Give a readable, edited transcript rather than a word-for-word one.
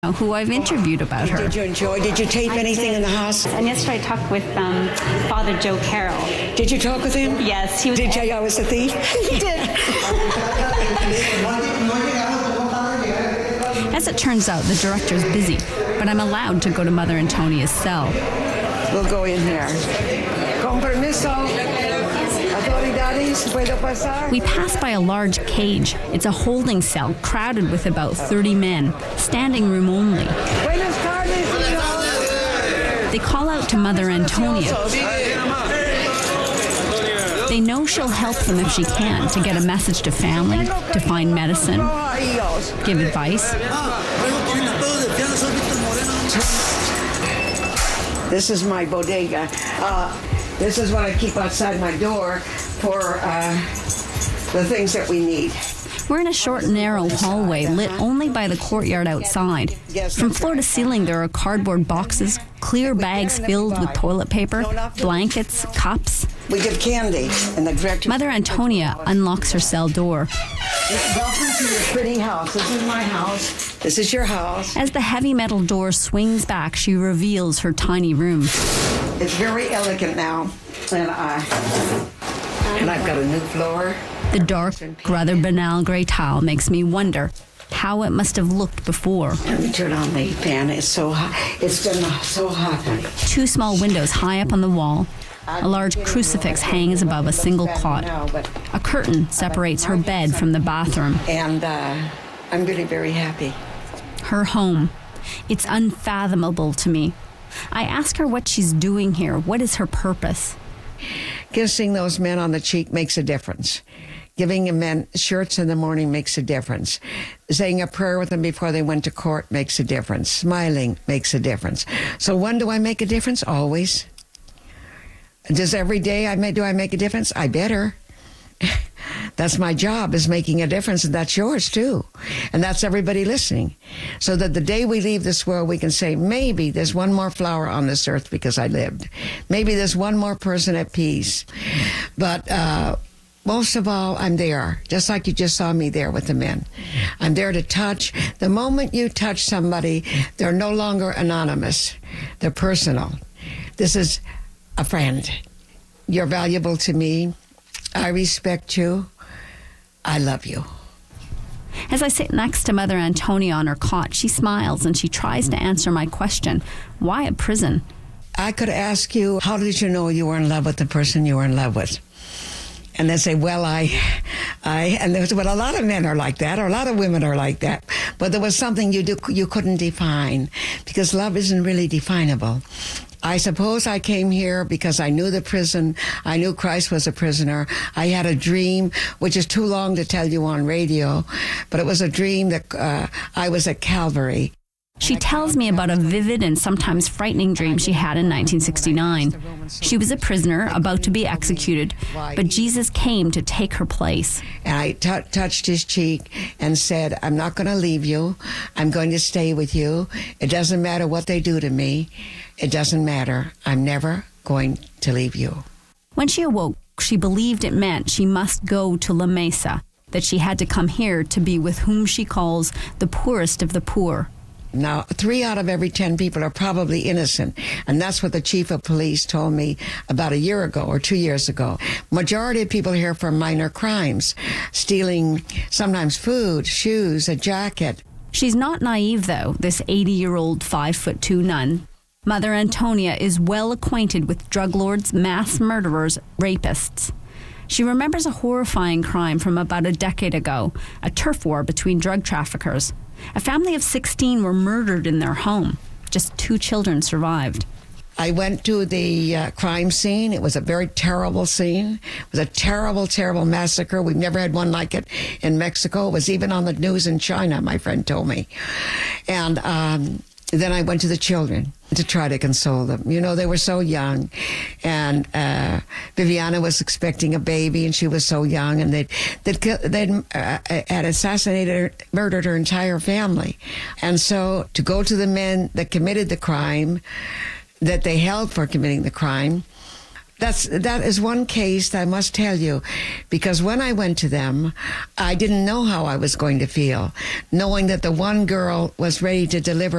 who I've interviewed about her. Did you enjoy? Did you tape anything in the house? And yesterday I talked with Father Joe Carroll. Did you talk with him? Yes, he was. Did you tell you I was a thief? He did. As it turns out, the director's busy, but I'm allowed to go to Mother Antonia's cell. We'll go in here. Con permiso. We pass by a large cage. It's a holding cell crowded with about 30 men, standing room only. They call out to Mother Antonia. They know she'll help them if she can to get a message to family, to find medicine, give advice. This is my bodega. This is what I keep outside my door for the things that we need. We're in a short, narrow hallway lit only by the courtyard outside. From floor to ceiling, there are cardboard boxes, clear bags filled with toilet paper, blankets, cups. We give candy, and the director... Mother Antonia unlocks her cell door. Welcome to your pretty house. This is my house. This is your house. As the heavy metal door swings back, she reveals her tiny room. It's very elegant now, and I've got a new floor. The dark, rather banal gray tile makes me wonder how it must have looked before. Let me turn on the fan. It's so hot. It's been so hot, honey. 2 small windows high up on the wall. A large crucifix hangs above a single cot. A curtain separates her bed from the bathroom. And I'm really very happy. Her home. It's unfathomable to me. I ask her what she's doing here. What is her purpose? Kissing those men on the cheek makes a difference. Giving a men shirts in the morning makes a difference. Saying a prayer with them before they went to court makes a difference. Smiling makes a difference. So when do I make a difference? Always. Does every day do I make a difference? I better. That's my job, is making a difference, and that's yours too. And that's everybody listening. So that the day we leave this world, we can say, maybe there's one more flower on this earth because I lived. Maybe there's one more person at peace. But most of all, I'm there, just like you just saw me there with the men. I'm there to touch. The moment you touch somebody, they're no longer anonymous. They're personal. This is a friend. You're valuable to me. I respect you. I love you. As I sit next to Mother Antonia on her cot, she smiles and she tries to answer my question. Why a prison? I could ask you, how did you know you were in love with the person you were in love with? And they say, well, and there's, well, a lot of men are like that, or a lot of women are like that. But there was something you couldn't define, because love isn't really definable. I suppose I came here because I knew the prison. I knew Christ was a prisoner. I had a dream, which is too long to tell you on radio, but it was a dream that I was at Calvary. She tells me about a vivid and sometimes frightening dream she had in 1969. She was a prisoner about to be executed, but Jesus came to take her place. And I touched his cheek and said, I'm not going to leave you. I'm going to stay with you. It doesn't matter what they do to me. It doesn't matter. I'm never going to leave you. When she awoke, she believed it meant she must go to La Mesa, that she had to come here to be with whom she calls the poorest of the poor. Now, 3 out of every 10 people are probably innocent, and that's what the chief of police told me about a year ago or 2 years ago. Majority of people here for minor crimes, stealing sometimes food, shoes, a jacket. She's not naive, though, this 80-year-old 5'2" nun. Mother Antonia is well acquainted with drug lords, mass murderers, rapists. She remembers a horrifying crime from about a decade ago, a turf war between drug traffickers. A family of 16 were murdered in their home. Just 2 children survived. I went to the crime scene. It was a very terrible scene. It was a terrible, terrible massacre. We've never had one like it in Mexico. It was even on the news in China, my friend told me. And then I went to the children to try to console them. You know, they were so young. And Viviana was expecting a baby, and she was so young. And they'd had assassinated her, murdered her entire family. And so to go to the men that committed the crime, that they held for committing the crime, That is one case that I must tell you, because when I went to them, I didn't know how I was going to feel, knowing that the one girl was ready to deliver